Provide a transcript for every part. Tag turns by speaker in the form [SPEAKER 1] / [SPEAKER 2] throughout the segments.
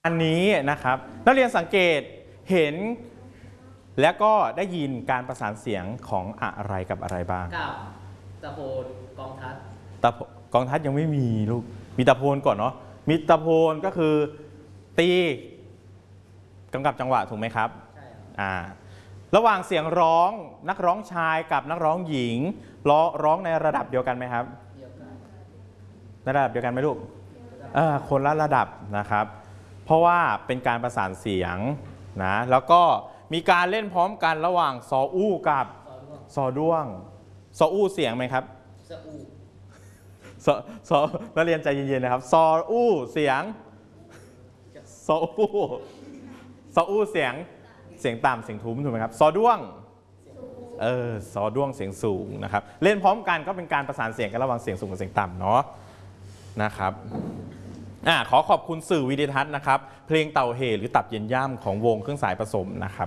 [SPEAKER 1] อันนี้นะครับนักเรียนสังเกตเห็นและก็ได้ยินการประสานเสียงของอะไรกับอะไรบ้าง
[SPEAKER 2] กับตะโพนกองทัพ
[SPEAKER 1] กองทัพยังไม่มีลูกมีตะโพนก่อนเนาะมีตะโพนก็คือตีกำกับจังหวะถูกไหมครับ
[SPEAKER 2] ใช่ครับ
[SPEAKER 1] ระหว่างเสียงร้องนักร้องชายกับนักร้องหญิงร้องในระดับเดียวกันไหมครับ
[SPEAKER 2] เดียวกัน
[SPEAKER 1] ในระดับเดียวกันไหมลูกคนละระดับนะครับเพราะว่าเป็นการประสานเสียงนะแล้วก็มีการเล่นพร้อมกันระหว่างซออู้กับซอด้วงซออู้เสียงไหมครับ
[SPEAKER 2] ซออู้
[SPEAKER 1] ซอนักเรียนใจเย็นๆนะครับซออู้เสียงซออู้เสียงต่ำเสียงทุ้มถูกไหมครับซอด้วงซอด้วงเสียงสูงนะครับเล่นพร้อมกันก็เป็นการประสานเสียงกันระหว่างเสียงสูงกับเสียงต่ำเนาะนะครับขอขอบคุณสื่อวิดิทัศน์นะครับเพลงเต่าเหหรือตับเย็นย่ำของวงเครื่องสายผสมนะครับ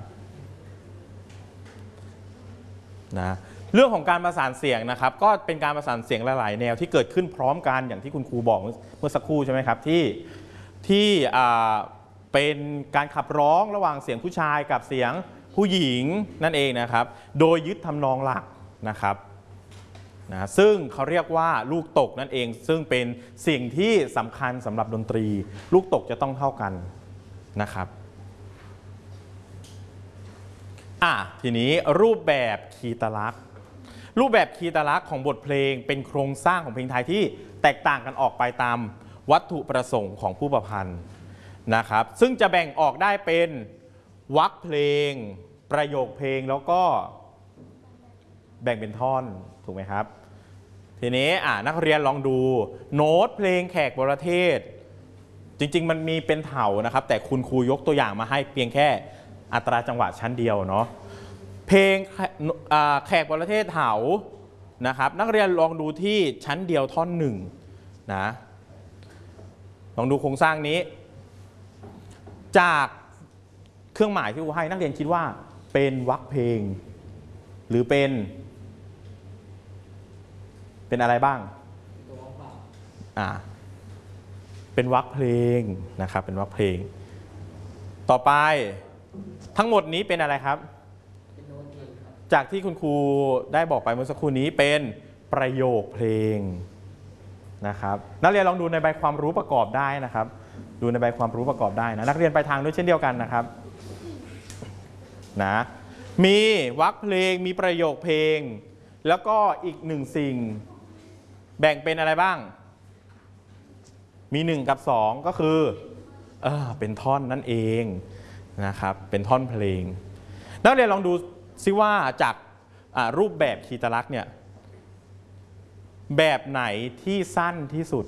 [SPEAKER 1] นะเรื่องของการประสานเสียงนะครับก็เป็นการประสานเสียงหลายๆแนวที่เกิดขึ้นพร้อมกันอย่างที่คุณครูบอกเมื่อสักครู่ใช่ไหมครับที่เป็นการขับร้องระหว่างเสียงผู้ชายกับเสียงผู้หญิงนั่นเองนะครับโดยยึดทำนองหลักนะครับซึ่งเขาเรียกว่าลูกตกนั่นเองซึ่งเป็นสิ่งที่สำคัญสำหรับดนตรีลูกตกจะต้องเท่ากันนะครับทีนี้รูปแบบคีตลักษณ์ของบทเพลงเป็นโครงสร้างของเพลงไทยที่แตกต่างกันออกไปตามวัตถุประสงค์ของผู้ประพันธ์นะครับซึ่งจะแบ่งออกได้เป็นวรรคเพลงประโยคเพลงแล้วก็แบ่งเป็นท่อนถูกไหมครับทีนี้นักเรียนลองดูโน้ตเพลงแขกบรเทศจริงๆมันมีเป็นเถานะครับแต่คุณครูยกตัวอย่างมาให้เพียงแค่อัตราจังหวะชั้นเดียวเนาะเพลงแขกบรเทศเถานะครับนักเรียนลองดูที่ชั้นเดียวท่อนหนึ่งนะลองดูโครงสร้างนี้จากเครื่องหมายที่ครูให้นักเรียนคิดว่าเป็นวรรคเพลงหรือเป็นอะไรบ้างเป็นวรรคเพลงนะครับเป็นวรรคเพลงต่อไปทั้งหมดนี้เป็นอะไรครับจากที่คุณครูได้บอกไปเมื่อสักครู่นี้เป็นประโยคเพลงนะครับนักเรียนลองดูในใบความรู้ประกอบได้นะครับดูในใบความรู้ประกอบได้นะนักเรียนไปทางด้วยเช่นเดียวกันนะครับนะมีวรรคเพลงมีประโยคเพลงแล้วก็อีกหนึ่งสิ่งแบ่งเป็นอะไรบ้างมี1กับ2ก็คือเป็นท่อนนั่นเองนะครับเป็นท่อนเพลงนักเรียนลองดูซิว่าจากรูปแบบคีตลักษณ์เนี่ยแบบไหนที่สั้นที่สุด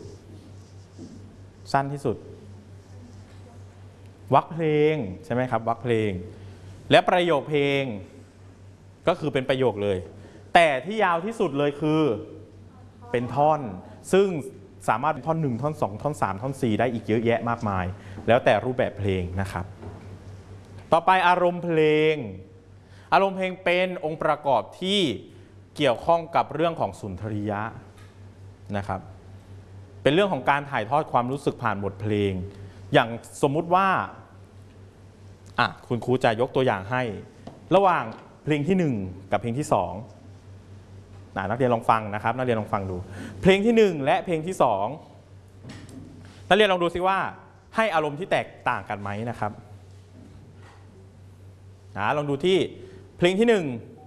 [SPEAKER 1] วรรคเพลงใช่ไหมครับวรรคเพลงและประโยคเพลงก็คือเป็นประโยคเลยแต่ที่ยาวที่สุดเลยคือเป็นท่อนซึ่งสามารถเป็นท่อน1ท่อน2ท่อน3ท่อน4ได้อีกเยอะแยะมากมายแล้วแต่รูปแบบเพลงนะครับต่อไปอารมณ์เพลงเป็นองค์ประกอบที่เกี่ยวข้องกับเรื่องของสุนทรียะนะครับเป็นเรื่องของการถ่ายทอดความรู้สึกผ่านบทเพลงอย่างสมมุติว่าคุณครูจะยกตัวอย่างให้ระหว่างเพลงที่1กับเพลงที่2นักเรียนลองฟังนะครับนักเรียนลองฟังดูเพลงที่1และเพลงที่2นักเรียนลองดูซิว่าให้อารมณ์ที่แตกต่างกันไหมนะครับลองดูที่เพลงที่